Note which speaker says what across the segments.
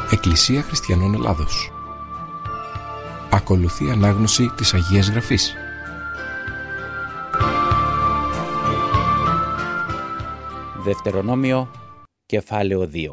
Speaker 1: Εκκλησία Χριστιανών Ελλάδος. Ακολουθεί ανάγνωση της Αγίας Γραφής.
Speaker 2: Δευτερονόμιο, κεφάλαιο 2.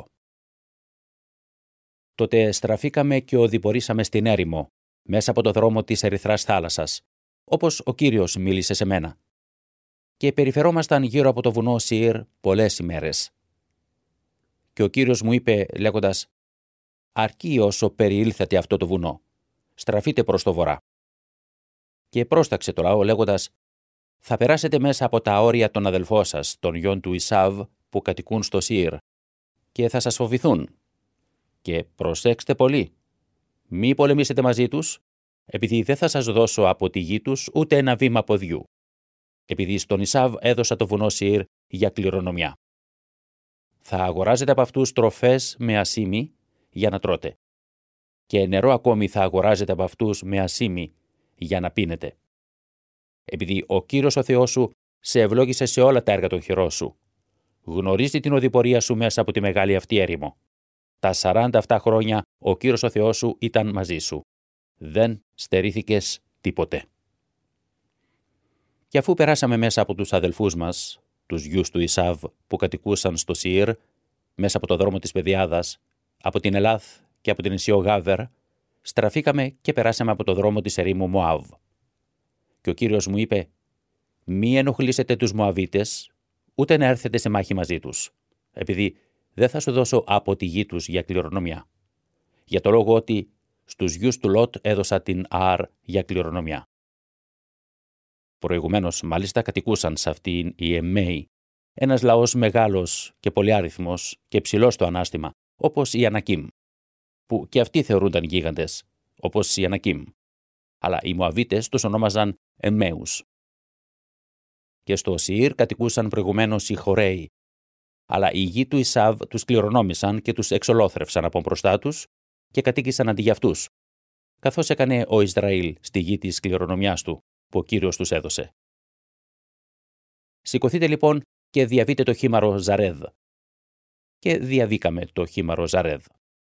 Speaker 2: Τότε στραφήκαμε και οδηπορήσαμε στην έρημο, μέσα από το δρόμο της Ερυθράς θάλασσας, όπως ο Κύριος μίλησε σε μένα. Και περιφερόμασταν γύρω από το βουνό Σιήρ πολλές ημέρες. Και ο Κύριος μου είπε λέγοντας: «Αρκεί όσο περιήλθατε αυτό το βουνό, στραφείτε προς το βορρά». Και πρόσταξε το λαό λέγοντας: «Θα περάσετε μέσα από τα όρια των αδελφών σας, των γιών του Ισάβ, που κατοικούν στο Σιήρ, και θα σας φοβηθούν. Και προσέξτε πολύ, μη πολεμήσετε μαζί τους, επειδή δεν θα σας δώσω από τη γη τους ούτε ένα βήμα ποδιού, επειδή στον Ισάβ έδωσα το βουνό Σιήρ για κληρονομιά. Θα αγοράζετε από αυτούς τροφές με ασίμι για να τρώτε, και νερό ακόμη θα αγοράζετε από αυτούς με ασίμι για να πίνετε. Επειδή ο Κύριος ο Θεός σου σε ευλόγησε σε όλα τα έργα των χειρών σου, γνωρίζει την οδηπορία σου μέσα από τη μεγάλη αυτή έρημο. Τα 47 χρόνια ο Κύριος ο Θεός σου ήταν μαζί σου. Δεν στερήθηκες τίποτε». Και αφού περάσαμε μέσα από τους αδελφούς μας, τους γιους του Ισάβ που κατοικούσαν στο Σιήρ, μέσα από το δρόμο της Πεδιάδας, από την Ελάθ και από την νησιό Γάβερ, στραφήκαμε και περάσαμε από το δρόμο της ερήμου Μωάβ. Και ο Κύριος μου είπε: «Μη ενοχλήσετε τους Μωαβίτες, ούτε να έρθετε σε μάχη μαζί τους, επειδή δεν θα σου δώσω από τη γη τους για κληρονομιά. Για το λόγο ότι στους γιους του Λότ έδωσα την Αάρ για κληρονομιά». Προηγουμένως, μάλιστα, κατοικούσαν σε αυτήν οι Εμμαίοι, ένας λαός μεγάλος και πολυάριθμος και ψηλός στο ανάστημα, όπως οι Ανακίμ, που και αυτοί θεωρούνταν γίγαντες, όπως οι Ανακίμ, αλλά οι Μωαβίτες τους ονόμαζαν Εμμαίους. Και στο Σιήρ κατοικούσαν προηγουμένως οι Χορέοι, αλλά οι γη του Ισάβ τους κληρονόμησαν και τους εξολόθρευσαν από μπροστά τους και κατοίκησαν αντί για αυτούς, καθώς έκανε ο Ισραήλ στη γη της κληρονομιάς του, που ο Κύριος τους έδωσε. Σηκωθείτε λοιπόν και διαβείτε το χήμαρο Ζαρέδ. Και διαβήκαμε το χήμαρο Ζαρέδ.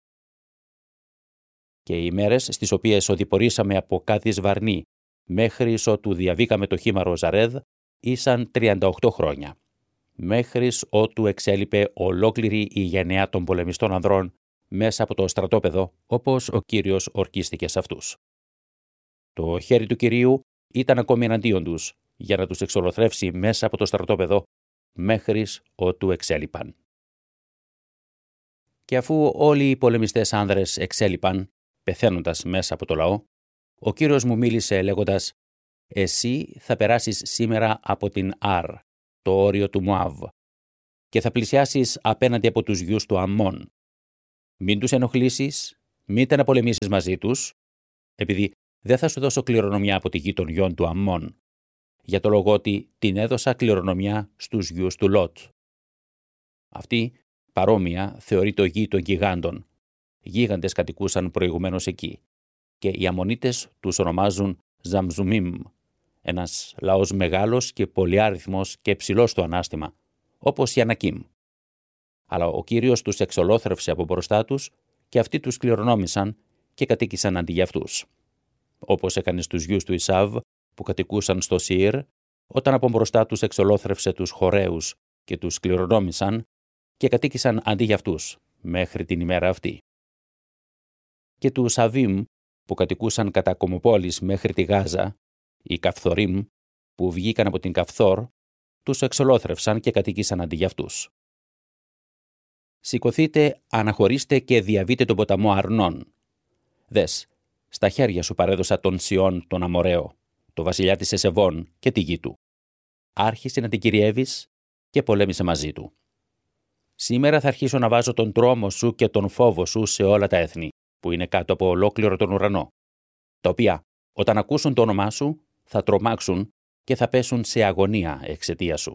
Speaker 2: Και οι ημέρες στις οποίες οδηπορήσαμε από Κάδης Βαρνή μέχρι ότου διαβήκαμε το χήμαρο Ζαρέδ ήσαν 38 χρόνια, μέχρι ότου εξέλιπε ολόκληρη η γενεά των πολεμιστών ανδρών μέσα από το στρατόπεδο, όπως ο Κύριος ορκίστηκε σε αυτούς. Το χέρι του Κυρίου ήταν ακόμη εναντίον τους, για να τους εξολοθρεύσει μέσα από το στρατόπεδο, μέχρι ότου εξέλιπαν. Και αφού όλοι οι πολεμιστές άνδρες εξέλιπαν, πεθαίνοντας μέσα από το λαό, ο Κύριος μου μίλησε λέγοντας: «Εσύ θα περάσεις σήμερα από την Αρ, το όριο του Μωάβ, και θα πλησιάσεις απέναντι από τους γιους του Αμμών. Μην τους ενοχλήσεις, μήτε να πολεμήσεις μαζί τους, επειδή δεν θα σου δώσω κληρονομιά από τη γη των γιών του Αμμών, για το λόγο ότι την έδωσα κληρονομιά στους γιους του Λότ. Αυτή, παρόμοια, θεωρείται γη των γιγάντων. Γίγαντες κατοικούσαν προηγουμένως εκεί, και οι Αμμονίτες τους ονομάζουν Ζαμζουμίμ, ένας λαός μεγάλος και πολυάριθμος και ψηλός στο ανάστημα, όπως οι Ανακίμ. Αλλά ο Κύριος τους εξολόθρευσε από μπροστά τους και αυτοί τους κληρονόμησαν και κατοίκησαν αντί για αυτούς. Όπως έκανε στους γιους του Ισάβ που κατοικούσαν στο Σιήρ, όταν από μπροστά τους εξολόθρευσε τους Χορέους και τους κληρονόμησαν και κατοίκησαν αντί για αυτούς μέχρι την ημέρα αυτή. Και τους Αβίμ που κατοικούσαν κατά κομοπόλης μέχρι τη Γάζα, οι Καφθορίμ που βγήκαν από την Καφθόρ, τους εξολόθρευσαν και κατοίκησαν αντί για αυτούς. Σηκωθείτε, αναχωρήστε και διαβείτε τον ποταμό Αρνών. Δες, στα χέρια σου παρέδωσα τον Σιών τον Αμοραίο, το βασιλιά της Εσεβών και τη γη του. Άρχισε να την κυριεύεις και πολέμησε μαζί του. Σήμερα θα αρχίσω να βάζω τον τρόμο σου και τον φόβο σου σε όλα τα έθνη, που είναι κάτω από ολόκληρο τον ουρανό, τα οποία, όταν ακούσουν το όνομά σου, θα τρομάξουν και θα πέσουν σε αγωνία εξαιτίας σου.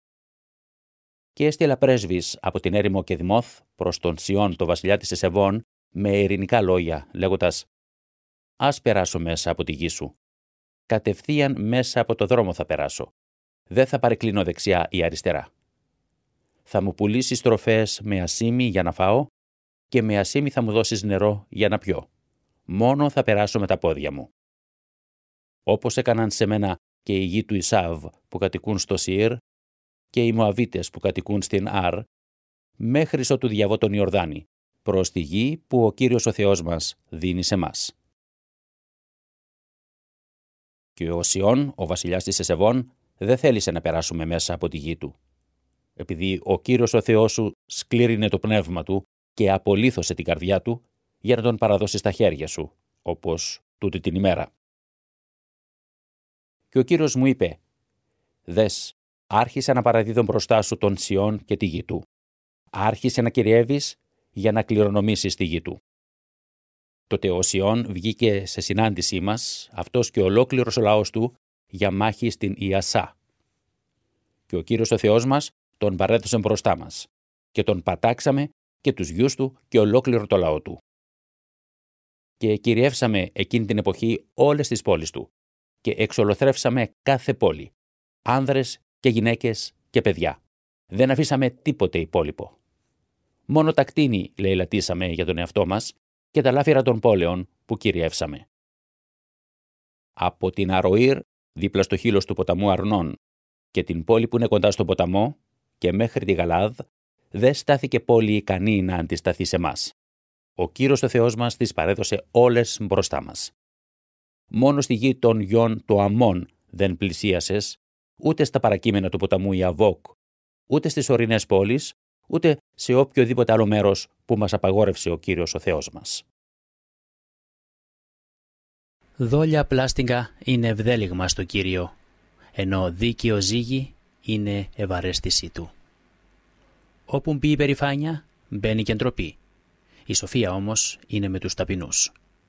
Speaker 2: Και έστειλα πρέσβεις από την έρημο Κεδμόθ προς τον Σιών, το βασιλιά της Εσεβών, με ειρηνικά λόγια, λέγοντας: «Ας περάσω μέσα από τη γη σου. Κατευθείαν μέσα από το δρόμο θα περάσω. Δεν θα παρεκκλίνω δεξιά ή αριστερά. Θα μου πουλήσεις τροφές με ασίμι για να φάω και με ασίμι θα μου δώσεις νερό για να πιω. Μόνο θα περάσω με τα πόδια μου. Όπως έκαναν σε μένα και οι γη του Ισάβ που κατοικούν στο Σιήρ και οι Μωαβίτες που κατοικούν στην Άρ, μέχρι ότου διαβώ τον Ιορδάνη, προς τη γη που ο Κύριος ο Θεός μας δίνει σε μας. Και ο Σιών, ο βασιλιάς της Εσεβών, δεν θέλησε να περάσουμε μέσα από τη γη του. Επειδή ο Κύριος ο Θεός σου σκλήρινε το πνεύμα του και απολύθωσε την καρδιά του για να τον παραδώσει στα χέρια σου, όπως τούτη την ημέρα. Και ο Κύριος μου είπε, «Δες, άρχισε να παραδίδω μπροστά σου τον Σιών και τη γη του. Άρχισε να κυριεύεις για να κληρονομήσεις τη γη του». Τότε ο Σιών βγήκε σε συνάντησή μας, αυτός και ολόκληρος ο λαός του, για μάχη στην Ιασά. Και ο Κύριος ο Θεός μας τον παρέδωσε μπροστά μας και τον πατάξαμε και τους γιους του και ολόκληρο το λαό του. Και κυριεύσαμε εκείνη την εποχή όλες τις πόλεις του και εξολοθρεύσαμε κάθε πόλη, άνδρες και γυναίκες και παιδιά. Δεν αφήσαμε τίποτε υπόλοιπο. Μόνο τα κτίνη λαιλατήσαμε για τον εαυτό μας και τα λάφυρα των πόλεων που κυριεύσαμε. Από την Αροήρ, δίπλα στο χείλος του ποταμού Αρνών, και την πόλη που είναι κοντά στον ποταμό και μέχρι τη Γαλάδ, δεν στάθηκε πόλη ικανή να αντισταθεί σε μας. Ο Κύριος ο Θεός μας τις παρέδωσε όλες μπροστά μας. Μόνο στη γη των γιών του Αμών δεν πλησίασες, ούτε στα παρακείμενα του ποταμού Ιαβόκ, ούτε στις ορεινές πόλεις, ούτε σε οποιοδήποτε άλλο μέρος που μας απαγόρευσε ο Κύριος ο Θεός μας.
Speaker 3: Δόλια πλάστιγκα είναι ευδέλιγμα στο Κύριο, ενώ δίκαιο ζύγι είναι ευαρέστησή του. Όπου μπει η περηφάνεια, μπαίνει και ντροπή. Η σοφία όμως είναι με τους ταπεινούς.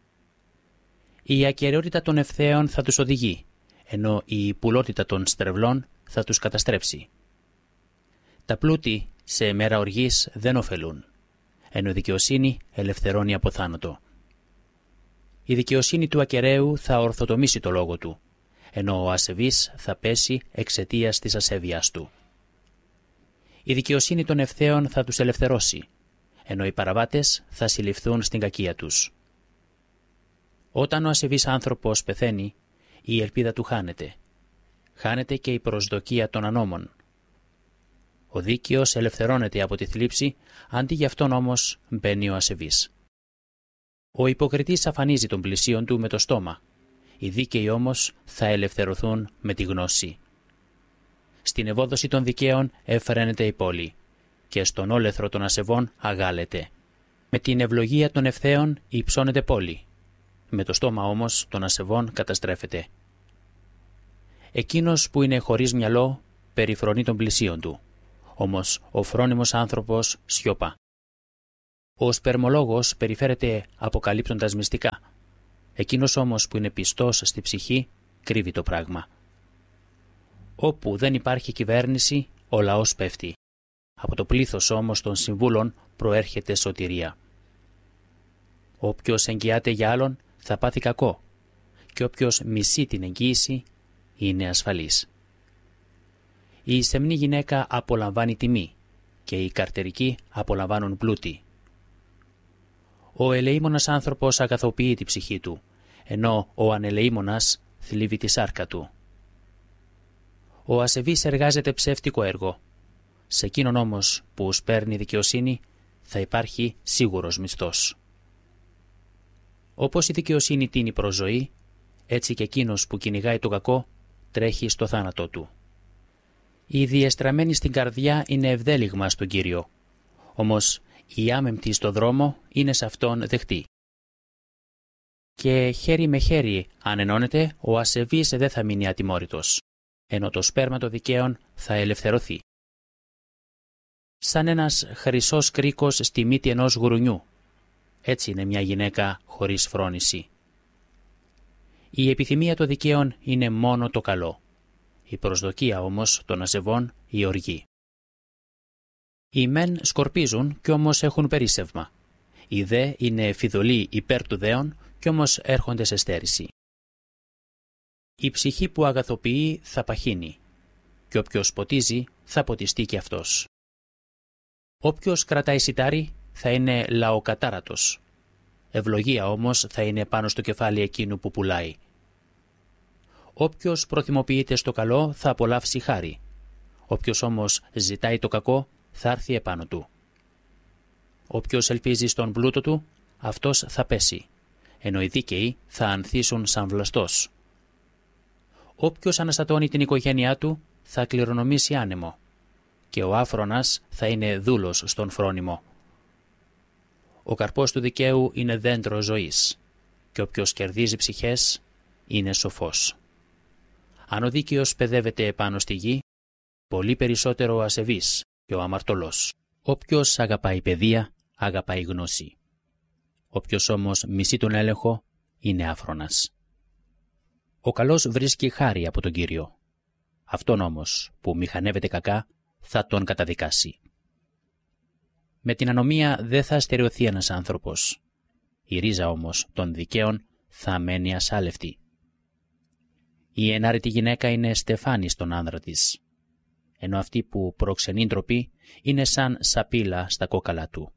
Speaker 3: Η ακεραιότητα των ευθέων θα τους οδηγεί, ενώ η πουλότητα των στρεβλών θα τους καταστρέψει. Τα πλούτη σε μέρα οργής δεν ωφελούν, ενώ η δικαιοσύνη ελευθερώνει από θάνατο. Η δικαιοσύνη του ακεραίου θα ορθοτομήσει το λόγο του, ενώ ο ασεβής θα πέσει εξαιτίας της ασέβειας του. Η δικαιοσύνη των ευθέων θα τους ελευθερώσει, ενώ οι παραβάτες θα συλληφθούν στην κακία τους. Όταν ο ασεβής άνθρωπος πεθαίνει, η ελπίδα του χάνεται. Χάνεται και η προσδοκία των ανώμων. Ο δίκαιος ελευθερώνεται από τη θλίψη, αντί γι' αυτόν όμως μπαίνει ο ασεβής. Ο υποκριτής αφανίζει τον πλησίον του με το στόμα. Οι δίκαιοι όμως θα ελευθερωθούν με τη γνώση. Στην ευόδοση των δικαίων εφραίνεται η πόλη και στον όλεθρο των ασεβών αγάλεται. Με την ευλογία των ευθέων υψώνεται πόλη. Με το στόμα όμως των ασεβών καταστρέφεται. Εκείνος που είναι χωρίς μυαλό περιφρονεί τον πλησίον του, όμως ο φρόνιμος άνθρωπος σιωπά. Ο σπερμολόγος περιφέρεται αποκαλύπτοντας μυστικά. Εκείνος όμως που είναι πιστός στη ψυχή κρύβει το πράγμα. Όπου δεν υπάρχει κυβέρνηση, ο λαός πέφτει. Από το πλήθος όμως των συμβούλων προέρχεται σωτηρία. Όποιος εγγυάται για άλλον θα πάθει κακό και όποιος μισεί την εγγύηση είναι ασφαλής. Η σεμνή γυναίκα απολαμβάνει τιμή και οι καρτερικοί απολαμβάνουν πλούτη. Ο ελεήμονας άνθρωπος αγαθοποιεί τη ψυχή του, ενώ ο ανελεήμονας θλίβει τη σάρκα του. Ο ασεβής εργάζεται ψεύτικο έργο. Σε εκείνον όμως που σπέρνει δικαιοσύνη θα υπάρχει σίγουρος μισθός. Όπως η δικαιοσύνη τίνει προς ζωή, έτσι και εκείνος που κυνηγάει το κακό τρέχει στο θάνατό του. Οι διεστραμμένοι στην καρδιά είναι ευδέλιγμα στον Κύριο, όμως οι άμεμπτοι στο δρόμο είναι σε αυτόν δεχτοί. Και χέρι με χέρι αν ενώνεται, ο ασεβής δεν θα μείνει ατιμόρυτος, ενώ το σπέρμα των δικαίων θα ελευθερωθεί. Σαν ένας χρυσός κρίκος στη μύτη ενός γουρουνιού, έτσι είναι μια γυναίκα χωρίς φρόνηση. Η επιθυμία των δικαίων είναι μόνο το καλό, η προσδοκία όμως των ασεβών η οργή. Οι μεν σκορπίζουν κι όμως έχουν περίσσευμα, οι δε είναι φιδωλοί υπέρ του δέον κι όμως έρχονται σε στέρηση. Η ψυχή που αγαθοποιεί θα παχύνει κι όποιος ποτίζει θα ποτιστεί κι αυτός. Όποιος κρατάει σιτάρι θα είναι λαοκατάρατος. Ευλογία όμως θα είναι πάνω στο κεφάλι εκείνου που πουλάει. Όποιος προθυμοποιείται στο καλό θα απολαύσει χάρη. Όποιος όμως ζητάει το κακό θα έρθει επάνω του. Όποιος ελπίζει στον πλούτο του, αυτός θα πέσει, ενώ οι δίκαιοι θα ανθίσουν σαν βλαστός. Όποιος αναστατώνει την οικογένειά του θα κληρονομήσει άνεμο, και ο άφρονας θα είναι δούλος στον φρόνιμο. Ο καρπός του δικαίου είναι δέντρο ζωής, και όποιος κερδίζει ψυχές είναι σοφός. Αν ο δίκαιος παιδεύεται επάνω στη γη, πολύ περισσότερο ο ασεβής και ο αμαρτωλός. Όποιος αγαπάει παιδεία, αγαπάει γνώση. Όποιος όμως μισεί τον έλεγχο, είναι άφρονας. Ο καλός βρίσκει χάρη από τον Κύριο. Αυτόν όμως που μηχανεύεται κακά, θα τον καταδικάσει. Με την ανομία δεν θα στερεωθεί ένας άνθρωπος. Η ρίζα όμως των δικαίων θα μένει ασάλευτη. Η ενάρετη γυναίκα είναι στεφάνη στον άνδρα της, ενώ αυτή που προξενεί ντροπή είναι σαν σαπίλα στα κόκαλα του.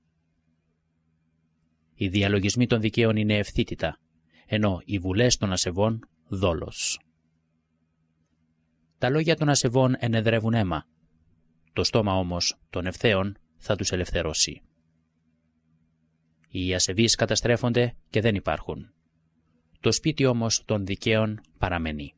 Speaker 3: Οι διαλογισμοί των δικαίων είναι ευθύτητα, ενώ οι βουλές των ασεβών δόλος. Τα λόγια των ασεβών ενεδρεύουν αίμα, το στόμα όμως των ευθέων θα τους ελευθερώσει. Οι ασεβείς καταστρέφονται και δεν υπάρχουν. Το σπίτι όμως των δικαίων παραμένει.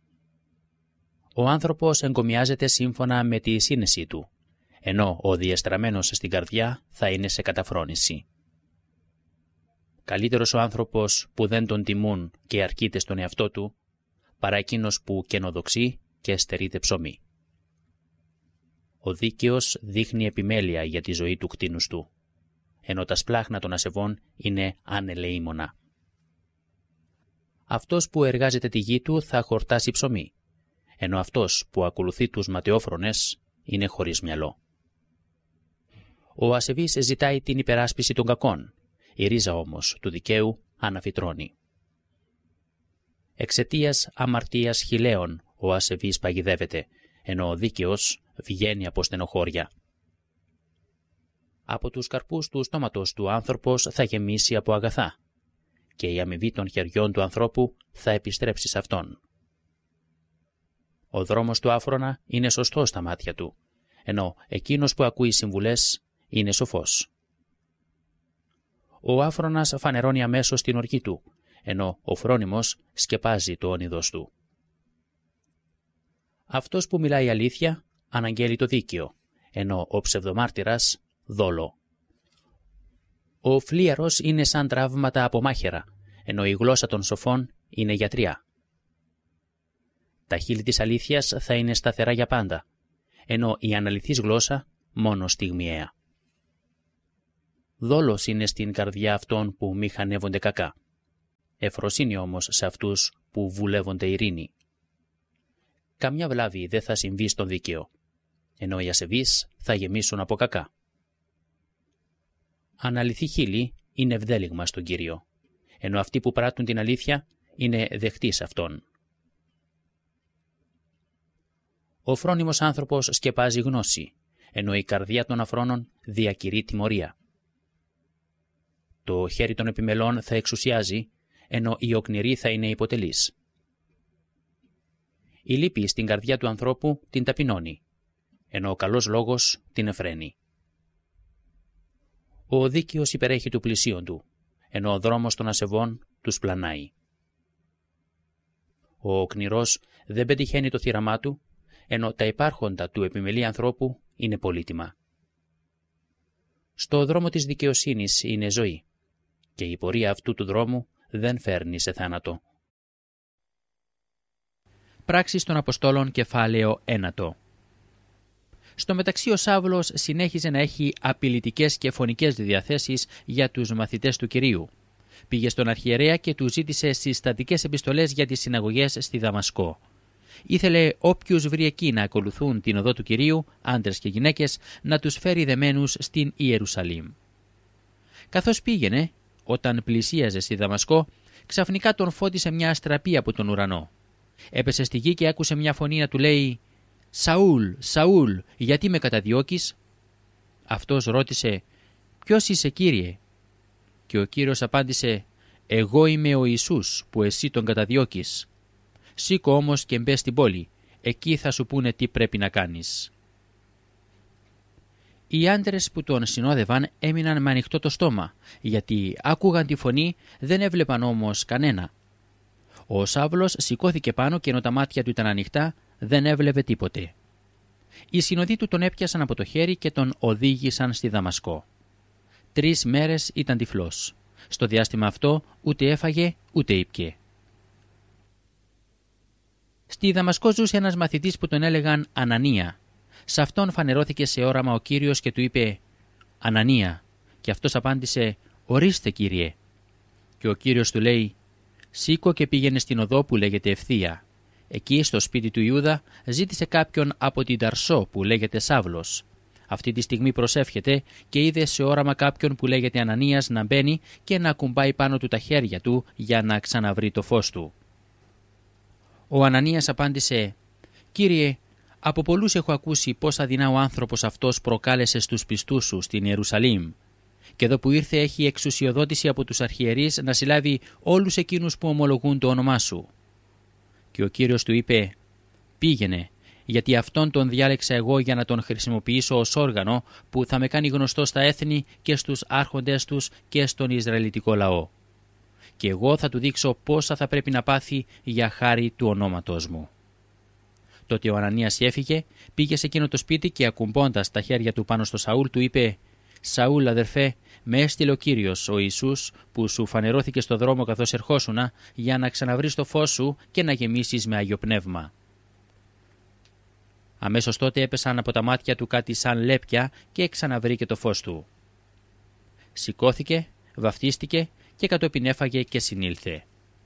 Speaker 3: Ο άνθρωπος εγκομιάζεται σύμφωνα με τη σύνεση του, ενώ ο διεστραμμένος στην καρδιά θα είναι σε καταφρόνηση. Καλύτερος ο άνθρωπος που δεν τον τιμούν και αρκείται στον εαυτό του, παρά εκείνος που καινοδοξεί και στερείται ψωμί. Ο δίκαιος δείχνει επιμέλεια για τη ζωή του κτήνους του, ενώ τα σπλάχνα των ασεβών είναι ανελεήμονα. Αυτός που εργάζεται τη γη του θα χορτάσει ψωμί, ενώ αυτός που ακολουθεί τους ματαιόφρονες είναι χωρίς μυαλό. Ο ασεβής ζητάει την υπεράσπιση των κακών, η ρίζα όμως του δικαίου αναφυτρώνει. Εξαιτίας αμαρτίας χιλέων ο ασεβής παγιδεύεται, ενώ ο δίκαιος βγαίνει από στενοχώρια. Από τους καρπούς του στόματος του άνθρωπος θα γεμίσει από αγαθά, και η αμοιβή των χεριών του ανθρώπου θα επιστρέψει σε αυτόν. Ο δρόμος του άφρονα είναι σωστός στα μάτια του, ενώ εκείνος που ακούει συμβουλές είναι σοφός. Ο άφρονας φανερώνει αμέσως την οργή του, ενώ ο φρόνιμος σκεπάζει το όνειδος του. Αυτός που μιλάει αλήθεια αναγγέλει το δίκαιο, ενώ ο ψευδομάρτυρας δόλο. Ο φλίαρος είναι σαν τραύματα από μάχαιρα, ενώ η γλώσσα των σοφών είναι γιατριά. Τα χείλη της αλήθειας θα είναι σταθερά για πάντα, ενώ η αναλυθής γλώσσα μόνο στιγμιαία. Δόλος είναι στην καρδιά αυτών που μηχανεύονται κακά, ευφροσύνη όμως σε αυτούς που βουλεύονται ειρήνη. Καμιά βλάβη δεν θα συμβεί στον δίκαιο, ενώ οι ασεβείς θα γεμίσουν από κακά. Αναλυθή χείλη είναι ευδέλιγμα στον Κύριο, ενώ αυτοί που πράττουν την αλήθεια είναι δεχτοί σε Αυτόν. Ο φρόνιμος άνθρωπος σκεπάζει γνώση, ενώ η καρδιά των αφρόνων διακηρεί τιμωρία. Το χέρι των επιμελών θα εξουσιάζει, ενώ η οκνηρή θα είναι υποτελής. Η λύπη στην καρδιά του ανθρώπου την ταπεινώνει, ενώ ο καλός λόγος την εφραίνει. Ο δίκαιος υπερέχει του πλησίον του, ενώ ο δρόμος των ασεβών τους πλανάει. Ο οκνηρός δεν πετυχαίνει το θύραμά του, ενώ τα υπάρχοντα του επιμελή ανθρώπου είναι πολύτιμα. Στο δρόμο της δικαιοσύνης είναι ζωή, και η πορεία αυτού του δρόμου δεν φέρνει σε θάνατο.
Speaker 2: Πράξεις των Αποστόλων, κεφάλαιο 1. Στο μεταξύ ο Σάουλος συνέχιζε να έχει απειλητικές και φωνικές διαθέσεις για τους μαθητές του Κυρίου. Πήγε στον αρχιερέα και του ζήτησε συστατικές επιστολές για τις συναγωγές στη Δαμασκό. Ήθελε όποιους βρει εκεί να ακολουθούν την οδό του Κυρίου, άντρες και γυναίκες, να τους φέρει δεμένους στην Ιερουσαλήμ. Καθώς πήγαινε, όταν πλησίαζε στη Δαμασκό, ξαφνικά τον φώτισε μια αστραπή από τον ουρανό. Έπεσε στη γη και άκουσε μια φωνή να του λέει «Σαούλ, Σαούλ, γιατί με καταδιώκεις?» Αυτός ρώτησε
Speaker 3: «Ποιος είσαι, Κύριε?» Και ο Κύριος απάντησε: «Εγώ είμαι ο Ιησούς που εσύ τον καταδιώκεις. Σήκω όμως και μπες στην πόλη, εκεί θα σου πούνε τι πρέπει να κάνεις». Οι άντρες που τον συνόδευαν έμειναν με ανοιχτό το στόμα, γιατί άκουγαν τη φωνή, δεν έβλεπαν όμως κανένα. Ο Σαύλος σηκώθηκε πάνω και ενώ τα μάτια του ήταν ανοιχτά, δεν έβλεπε τίποτε. Οι συνοδοί του τον έπιασαν από το χέρι και τον οδήγησαν στη Δαμασκό. 3 μέρες ήταν τυφλός. Στο διάστημα αυτό ούτε έφαγε ούτε ήπιε. Στη Δαμασκό ζούσε ένας μαθητής που τον έλεγαν Ανανία. Σε αυτόν φανερώθηκε σε όραμα ο Κύριος και του είπε «Ανανία». Και αυτός απάντησε «Ορίστε, Κύριε». Και ο Κύριος του λέει «Σήκω και πήγαινε στην οδό που λέγεται Ευθεία. Εκεί στο σπίτι του Ιούδα ζήτησε κάποιον από την Ταρσό που λέγεται Σαύλος. Αυτή τη στιγμή προσεύχεται και είδε σε όραμα κάποιον που λέγεται Ανανίας να μπαίνει και να κουμπάει πάνω του τα χέρια του για να ξαναβρει το φως του». Ο Ανανίας απάντησε «Κύριε, από πολλούς έχω ακούσει πώς αδυνά ο άνθρωπος αυτός προκάλεσε στους πιστούς σου στην Ιερουσαλήμ. Και εδώ που ήρθε έχει εξουσιοδότηση από τους αρχιερείς να συλλάβει όλους εκείνους που ομολογούν το όνομά σου». Και ο Κύριος του είπε «Πήγαινε, γιατί αυτόν τον διάλεξα εγώ για να τον χρησιμοποιήσω ως όργανο που θα με κάνει γνωστό στα έθνη και στους άρχοντες τους και στον Ισραηλιτικό λαό. Και εγώ θα του δείξω πόσα θα πρέπει να πάθει για χάρη του ονόματός μου». Τότε ο Ανανίας έφυγε, πήγε σε εκείνο το σπίτι και ακουμπώντας τα χέρια του πάνω στο Σαούλ του είπε «Σαούλ, αδερφέ, με έστειλε ο Κύριος, ο Ιησούς, που σου φανερώθηκε στο δρόμο καθώς ερχόσουνα, για να ξαναβρεις το φως σου και να γεμίσεις με Άγιο Πνεύμα». Αμέσως τότε έπεσαν από τα μάτια του κάτι σαν λέπια και ξαναβρήκε το φως του. Σηκώθηκε, βαφτίστηκε και κατόπιν έφαγε και συνήλθε.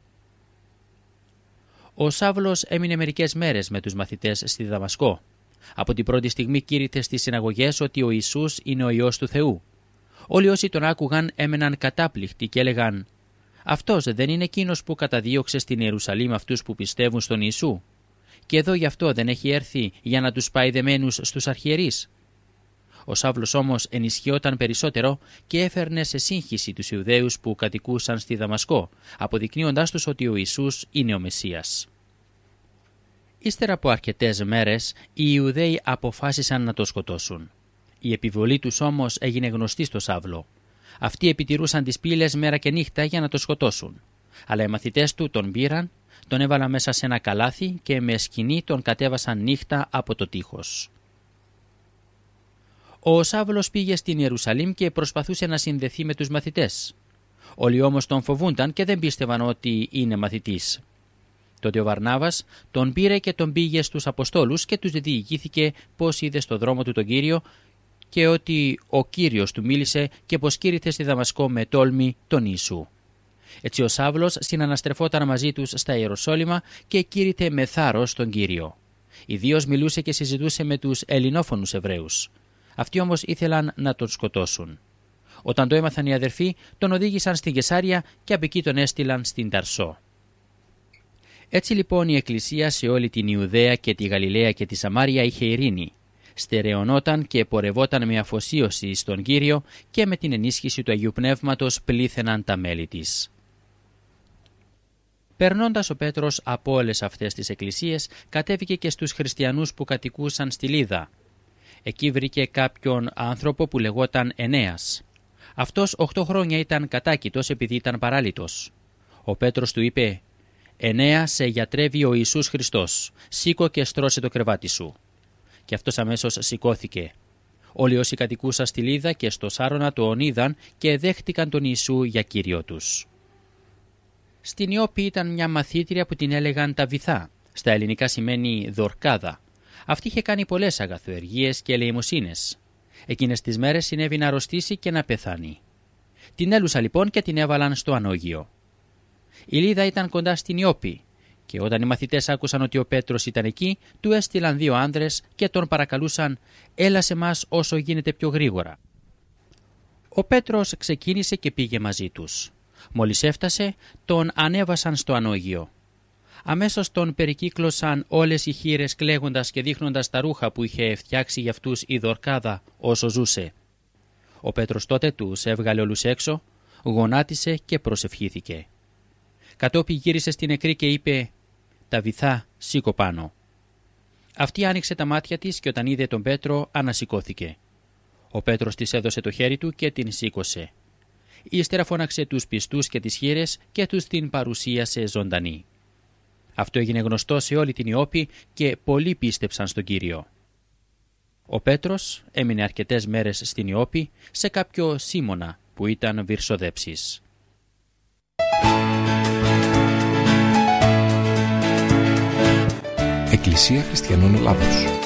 Speaker 3: Ο Σαύλος έμεινε μερικές μέρες με τους μαθητές στη Δαμασκό. Από την πρώτη στιγμή κήρυτε στις συναγωγές ότι ο Ιησούς είναι ο Υιός του Θεού. Όλοι όσοι τον άκουγαν έμεναν κατάπληκτοι και έλεγαν «Αυτός δεν είναι εκείνος που καταδίωξε στην Ιερουσαλήμ αυτούς που πιστεύουν στον Ιησού? Και εδώ γι' αυτό δεν έχει έρθει για να τους πάει δεμένους στους αρχιερείς?» Ο Σαύλος όμως ενισχυόταν περισσότερο και έφερνε σε σύγχυση τους Ιουδαίους που κατοικούσαν στη Δαμασκό, αποδεικνύοντάς τους ότι ο Ιησούς είναι ο Μεσσίας. Ύστερα από αρκετές μέρες, οι Ιουδαίοι αποφάσισαν να το σκοτώσουν. Η επιβολή τους όμως έγινε γνωστή στο Σαύλο. Αυτοί επιτηρούσαν τις πύλες μέρα και νύχτα για να το σκοτώσουν. Αλλά οι μαθητές του τον πήραν, τον έβαλαν μέσα σε ένα καλάθι και με σκηνή τον κατέβασαν νύχτα από το τείχος. Ο Σαύλος πήγε στην Ιερουσαλήμ και προσπαθούσε να συνδεθεί με τους μαθητές. Όλοι όμως τον φοβούνταν και δεν πίστευαν ότι είναι μαθητής. Τότε ο Βαρνάβας τον πήρε και τον πήγε στους Αποστόλους και τους διηγήθηκε πώς είδε στο δρόμο του τον Κύριο και ότι ο Κύριος του μίλησε και πως κήρυθε στη Δαμασκό με τόλμη τον Ιησού. Έτσι ο Σαύλος συναναστρεφόταν μαζί τους στα Ιεροσόλυμα και κήρυθε με θάρρος τον Κύριο. Ιδίως μιλούσε και συζητούσε με τους ελληνόφωνους Εβραίους. Αυτοί όμως ήθελαν να τον σκοτώσουν. Όταν το έμαθαν οι αδερφοί, τον οδήγησαν στην Καισάρια και από εκεί τον έστειλαν στην Ταρσό. Έτσι λοιπόν η Εκκλησία σε όλη την Ιουδαία και τη Γαλιλαία και τη Σαμάρια είχε ειρήνη. Στερεωνόταν και πορευόταν με αφοσίωση στον Κύριο και με την ενίσχυση του Αγίου Πνεύματος πλήθαιναν τα μέλη της. Περνώντας ο Πέτρος από όλες αυτές τις εκκλησίες, κατέβηκε και στους χριστιανούς που κατοικούσαν στη Λίδα. Εκεί βρήκε κάποιον άνθρωπο που λεγόταν Ενέας. Αυτός 8 χρόνια ήταν κατάκητος επειδή ήταν παράλυτος. Ο Πέτρος του είπε «Ενέα, σε γιατρεύει ο Ιησούς Χριστός. Σήκω και στρώσε το κρεβάτι σου». Και αυτός αμέσως σηκώθηκε. Όλοι όσοι κατοικούσαν στη Λίδα και στο Σάρωνα τον είδαν και δέχτηκαν τον Ιησού για Κύριο τους. Στην Ιώπη ήταν μια μαθήτρια που την έλεγαν Ταβιθά. Στα ελληνικά σημαίνει Δορκάδα. Αυτή είχε κάνει πολλές αγαθοεργίες και ελεημοσύνες. Εκείνες τις μέρες συνέβη να αρρωστήσει και να πεθάνει. Την έλουσαν λοιπόν και την έβαλαν στο ανώγειο. Η Λίδα ήταν κοντά στην Ιώπη και όταν οι μαθητές άκουσαν ότι ο Πέτρος ήταν εκεί, του έστειλαν 2 άνδρες και τον παρακαλούσαν «Έλα σε μας όσο γίνεται πιο γρήγορα». Ο Πέτρος ξεκίνησε και πήγε μαζί τους. Μόλις έφτασε, τον ανέβασαν στο ανώγειο. Αμέσως τον περικύκλωσαν όλες οι χήρες κλαίγοντας και δείχνοντας τα ρούχα που είχε φτιάξει για αυτούς η Δορκάδα όσο ζούσε. Ο Πέτρος τότε τους έβγαλε όλους έξω, γονάτισε και προσευχήθηκε. Κατόπιν γύρισε στην νεκρή και είπε «Ταβιθά, σήκω πάνω». Αυτή άνοιξε τα μάτια της και όταν είδε τον Πέτρο ανασηκώθηκε. Ο Πέτρος της έδωσε το χέρι του και την σήκωσε. Ύστερα φώναξε τους πιστούς και τις χήρες και τους την παρουσίασε ζωντανή. Αυτό έγινε γνωστό σε όλη την Ιώπη και πολλοί πίστεψαν στον Κύριο. Ο Πέτρος έμεινε αρκετές μέρες στην Ιώπη σε κάποιο Σίμωνα που ήταν βυρσοδέψης.
Speaker 1: Εκκλησία Χριστιανών Ελλάδος.